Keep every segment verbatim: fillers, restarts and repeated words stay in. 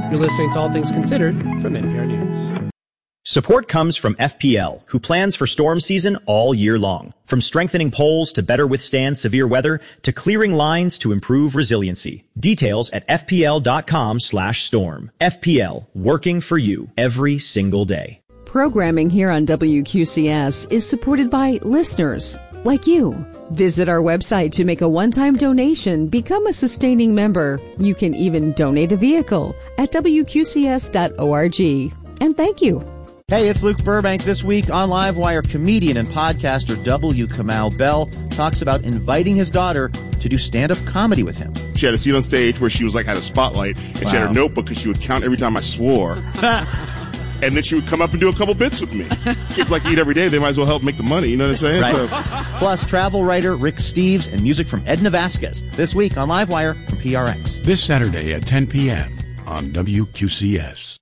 You're listening to All Things Considered from N P R News. Support comes from F P L, who plans for storm season all year long. From strengthening poles to better withstand severe weather, to clearing lines to improve resiliency. Details at fpl.com slash storm. F P L, working for you every single day. Programming here on W Q C S is supported by listeners like you. Visit our website to make a one-time donation, become a sustaining member. You can even donate a vehicle at w q c s dot org. And thank you. Hey, it's Luke Burbank. This week on Livewire, comedian and podcaster W. Kamau Bell talks about inviting his daughter to do stand-up comedy with him. She had a seat on stage where she was like had a spotlight, and wow. She had her notebook because she would count every time I swore. And then she would come up and do a couple bits with me. Kids like to eat every day. They might as well help make the money. You know what I'm saying? Right. So. Plus, travel writer Rick Steves and music from Edna Vasquez. This week on Livewire from P R X. This Saturday at ten p.m. on W Q C S.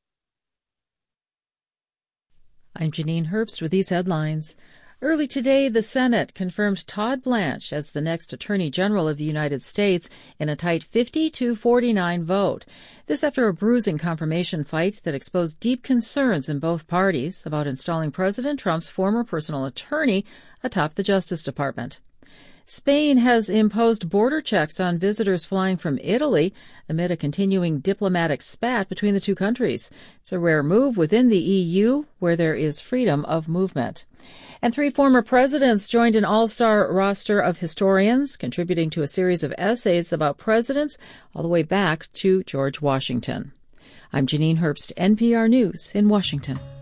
I'm Janine Herbst with these headlines. Early today, the Senate confirmed Todd Blanche as the next Attorney General of the United States in a tight fifty to forty-nine vote. This after a bruising confirmation fight that exposed deep concerns in both parties about installing President Trump's former personal attorney atop the Justice Department. Spain has imposed border checks on visitors flying from Italy amid a continuing diplomatic spat between the two countries. It's a rare move within the E U, where there is freedom of movement. And three former presidents joined an all-star roster of historians, contributing to a series of essays about presidents all the way back to George Washington. I'm Janine Herbst, N P R News in Washington.